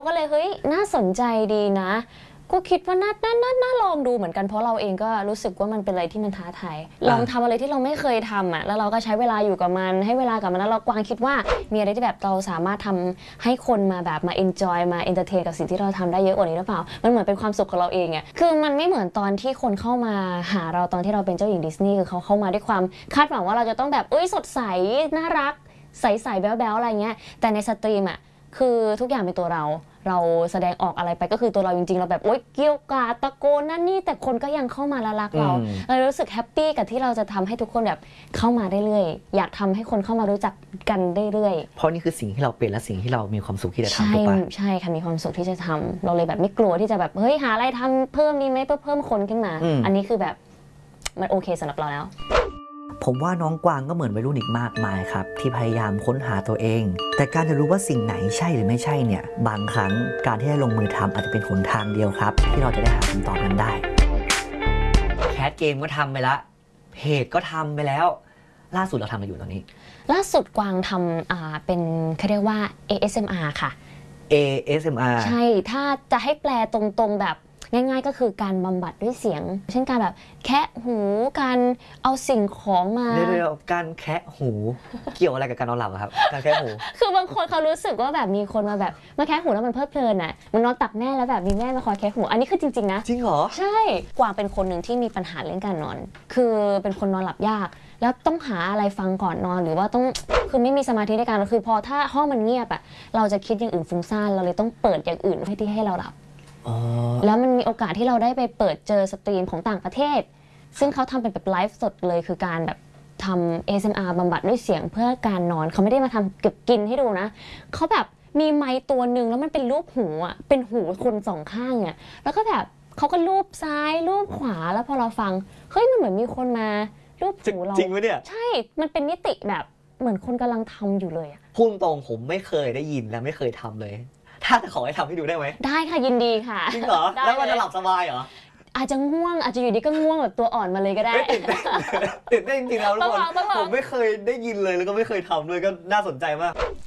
ก็เลยเฮ้ยน่าสนใจดีนะก็คิดว่าน่าลองดูเหมือนกันเพราะเราเองก็รู้สึกว่ามันเป็นอะไรที่มันท้าทายลองทำอะไรที่เราไม่เคยทำอ่ะแล้วเราก็ใช้เวลาอยู่กับมันให้เวลากับมันแล้วเรากวางคิดว่ามีอะไรที่แบบเราสามารถทำให้คนมาแบบมา enjoy มา entertain กับสิ่งที่เราทำได้เยอะกว่านี้หรือเปล่ามันเหมือนเป็นความสุขของเราเองอ่ะคือมันไม่เหมือนตอนที่คนเข้ามาหาเราตอนที่เราเป็นเจ้าหญิงดิสนีย์คือเขาเข้ามาด้วยความคาดหวังว่าเราจะต้องแบบสดใสน่ารักใสๆแบ๊วๆอะไรเงี้ยแต่ในสตรีมอ่ะคือทุกอย่างเป็นตัวเราแสดงออกอะไรไปก็คือตัวเราจริงๆเราแบบเกี้ยวกาดตะโกนนั่นนี่แต่คนก็ยังเข้ามาละรักเรารู้สึกแฮปปี้กับที่เราจะทำให้ทุกคนแบบเข้ามาได้เรื่อยอยากทำให้คนเข้ามารู้จักกันได้เรื่อยเพราะนี่คือสิ่งที่เราเป็นและสิ่งที่เรามีความสุขที่จะทำถูกปะใช่ค่ะมีความสุขที่จะทำเราเลยแบบไม่กลัวที่จะแบบหาอะไรทำเพิ่มดีไหมเพื่อเพิ่มคนขึ้นมาอันนี้คือแบบมันโอเคสำหรับเราแล้วผมว่าน้องกวางก็เหมือนวัยรุ่นอีกมากมายครับที่พยายามค้นหาตัวเองแต่การจะรู้ว่าสิ่งไหนใช่หรือไม่ใช่เนี่ยบางครั้งการที่ได้ลงมือทำอาจจะเป็นหนทางเดียวครับที่เราจะได้หาคำตอบนั้นได้แคสเกมก็ทำไปละเพจก็ทำไปแล้วล่าสุดเราทำอะไรอยู่ตอนนี้ล่าสุดกวางทำเป็นเขาเรียกว่า ASMR ค่ะ ASMR ใช่ถ้าจะให้แปลตรงๆแบบง่ายๆก็คือการบำบัดด้วยเสียงเช่นการแบบแคะหูการเอาสิ่งของมาเดี๋ยวการแคะหูเกี่ยวอะไรกับการนอนหลับครับการแคะหูคือบางคนเขารู้สึกว่าแบบมีคนมาแบบมาแคะหูแล้วมันเพลิดเพลินอ่ะมันนอนตักแม่แล้วแบบมีแม่มาคอยแคะหูอันนี้คือจริงๆนะจริงเหรอใช่กวางเป็นคนหนึ่งที่มีปัญหาเรื่องการนอนคือเป็นคนนอนหลับยากแล้วต้องหาอะไรฟังก่อนนอนหรือว่าต้องคือไม่มีสมาธิในการคือพอถ้าห้องมันเงียบอ่ะเราจะคิดอย่างอื่นฟุ้งซ่านเราเลยต้องเปิดอย่างอื่นให้เราหลับแล้วมันมีโอกาสที่เราได้ไปเปิดเจอสตรีมของต่างประเทศซึ่งเขาทำเป็นแบบไลฟ์สดเลยคือการแบบทำ ASMR บำบัดด้วยเสียงเพื่อการนอนเขาไม่ได้มาทำเก็บกินให้ดูนะเขาแบบมีไมค์ตัวหนึ่งแล้วมันเป็นรูปหูอ่ะเป็นหูคนสองข้างอ่ะแล้วก็แบบเขาก็รูปซ้ายรูปขวาแล้วพอเราฟังเฮ้ยมันเหมือนมีคนมารูปหูเราจริงไหมเนี่ยใช่มันเป็นมิติแบบเหมือนคนกำลังทำอยู่เลยอ่ะพูดตรงผมไม่เคยได้ยินและไม่เคยทำเลยถ้าจะขอให้ทำให้ดูได้ไหมได้ค่ะยินดีค่ะจริงเหรอแล้วมันจะหลับสบายเหรออาจจะง่วงอาจจะอยู่ดีก็ง่วงแบบตัวอ่อนมาเลยก็ได้ตื่นเต้นจริงๆแล้วทุกคนผมไม่เคยได้ยินเลยแล้วก็ไม่เคยทำเลยก็น่าสนใจมาก